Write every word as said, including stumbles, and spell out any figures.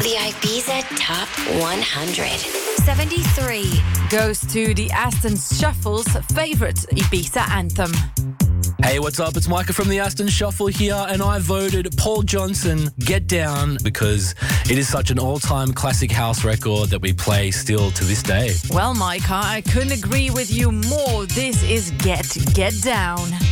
The Ibiza Top one hundred. seventy-three goes to the Aston Shuffle's favourite Ibiza anthem. Hey, what's up? It's Micah from the Aston Shuffle here, and I voted Paul Johnson, Get Down, because it is such an all-time classic house record that we play still to this day. Well, Micah, I couldn't agree with you more. This is Get Get Down.